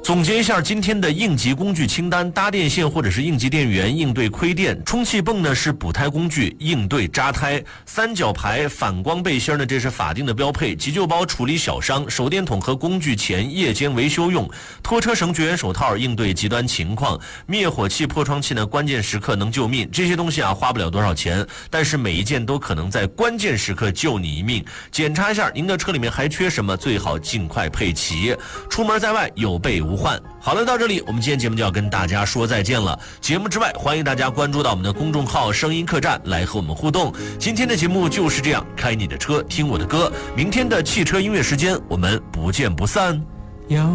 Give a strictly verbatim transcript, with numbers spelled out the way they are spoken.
总结一下今天的应急工具清单：搭电线或者是应急电源应对亏电，充气泵呢是补胎工具应对扎胎，三角牌反光背心呢这是法定的标配，急救包处理小伤，手电筒和工具前夜间维修用，拖车绳绝缘手套应对极端情况，灭火器破窗器呢关键时刻能救命。这些东西啊花不了多少钱，但是每一件都可能在关键时刻救你一命。检查一下您的车里面还缺什么，最好尽快配齐，出门在外有备无患。好了，到这里我们今天节目就要跟大家说再见了。节目之外，欢迎大家关注到我们的公众号声音客栈来和我们互动。今天的节目就是这样，开你的车听我的歌，明天的汽车音乐时间我们不见不散。